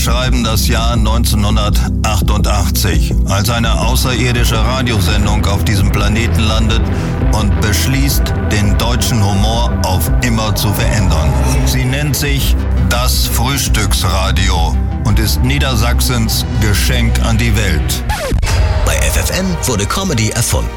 schreiben das Jahr 1988, als eine außerirdische Radiosendung auf diesem Planeten landet und beschließt, den deutschen Humor auf immer zu verändern. Sie nennt sich das Frühstücksradio und ist Niedersachsens Geschenk an die Welt. Bei FFN wurde Comedy erfunden.